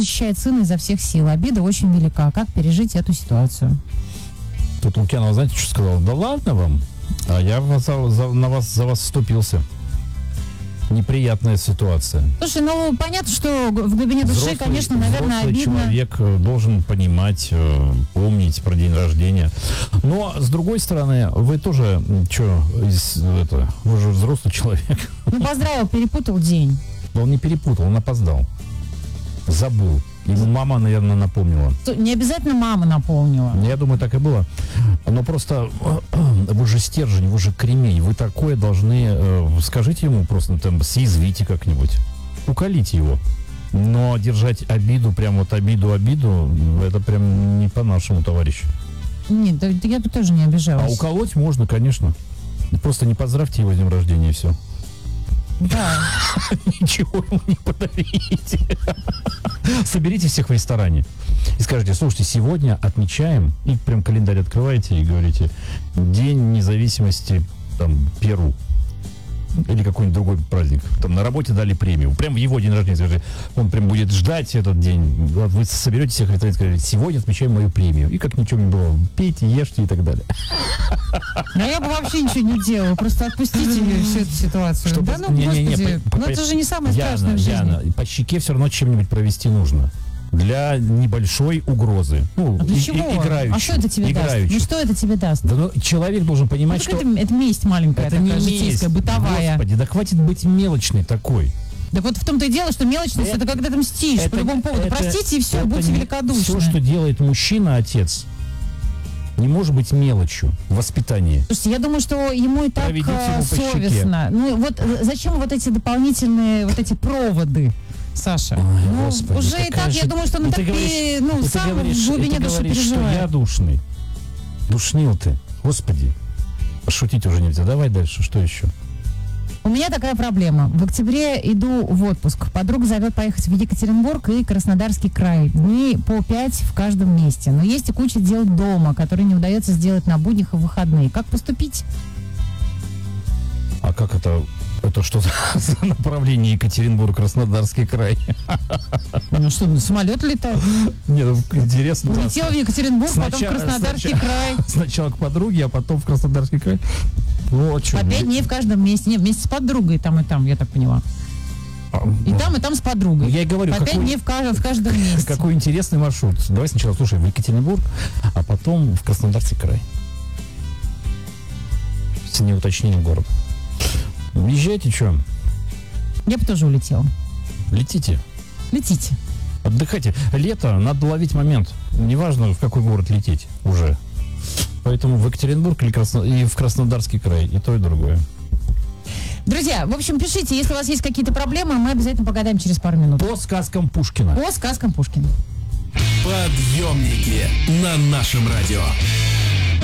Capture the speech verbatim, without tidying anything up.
защищает сына изо всех сил. Обида очень велика. Как пережить эту ситуацию? Тут Лукьянова, знаете, что сказала? Да ладно вам, а я вас, за, за, на вас, за вас вступился. Неприятная ситуация. Слушай, ну понятно, что в глубине души, Взрослый, конечно, наверное, взрослый обидно. человек должен понимать, помнить про день рождения. Но, с другой стороны, вы тоже, что, это, вы же взрослый человек. Ну, поздравил, перепутал день. Он не перепутал, он опоздал. Забыл. Ему мама, наверное, напомнила. Не обязательно мама напомнила. Я думаю, так и было. Но просто вы же стержень, вы же кремень. Вы такое должны... Э, скажите ему просто, там, съязвите как-нибудь. Уколите его. Но держать обиду, прям вот обиду-обиду, это прям не по-нашему, товарищ. Нет, да, я тут тоже не обижалась. А уколоть можно, конечно. Просто не поздравьте его с днем рождения, и все. Да. Ничего ему не подарите. Соберите всех в ресторане и скажите: слушайте, сегодня отмечаем, и прям календарь открываете и говорите: День независимости, там, Перу. Или какой-нибудь другой праздник. Там на работе дали премию. Прям в его день рождения. Скажите, он прям будет ждать этот день. Вы соберете всех в ресторане и скажете: сегодня отмечаем мою премию. И как ничего не было. Пейте, ешьте и так далее. А я бы вообще ничего не делала. Просто отпустите ее всю эту ситуацию. Чтобы, да ну, не, не, не, господи. по, Ну, по, это же не самое Яна, страшное в жизни. Яна, по щеке все равно чем-нибудь провести нужно. Для небольшой угрозы. Ну, А для и, чего? И, играючи, а что это тебе играючи. даст? Ну что это тебе даст? Да, ну, человек должен понимать, Ну, что... это, это месть маленькая, это такая не житейская, месть. бытовая. Господи, да хватит быть мелочной такой. Так вот в том-то и дело, что мелочность это, это когда ты мстишь это, по любому поводу. это, Простите и все, это будьте великодушны. Все, что делает мужчина, отец, не может быть мелочью в воспитании. Слушайте, я думаю, что ему и так Проведите э, его по совестно. Ну вот э, зачем вот эти дополнительные вот эти проводы, Саша? Ой, ну, Господи, уже и так, же... я думаю, что он и так ты говоришь, и, ну, и ты сам говоришь, в глубине и ты души говоришь, переживает. что я душный. Душнил ты. Господи. Пошутить уже нельзя. Давай дальше. Что еще? У меня такая проблема. В октябре иду в отпуск. Подруга зовет поехать в Екатеринбург и Краснодарский край. Дней по пять в каждом месте. Но есть и куча дел дома, которые не удается сделать на буднях и в выходные. Как поступить? А как это? Это что за, за направление Екатеринбург-Краснодарский край? Ну что, на самолет летает? Нет, интересно. Улетел в Екатеринбург, Сначала, потом в Краснодарский сначала, край. Сначала к подруге, а потом в Краснодарский край. Вот По пять дней в каждом месте. Не, вместе с подругой там и там, я так поняла. И там, и там с подругой. Я и говорю, по какой, пять дней в каждом, в каждом месте. Какой интересный маршрут. Давай сначала слушаем в Екатеринбург, а потом в Краснодарский край. С неуточнением города. Езжайте, что? Я бы тоже улетела. Летите. Летите. Отдыхайте. Лето, надо ловить момент. Неважно, в какой город лететь уже. Поэтому в Екатеринбург или Красно... и в Краснодарский край. И то, и другое. Друзья, в общем, пишите, если у вас есть какие-то проблемы, мы обязательно погадаем через пару минут. По сказкам Пушкина. По сказкам Пушкина. Подъемники на нашем радио.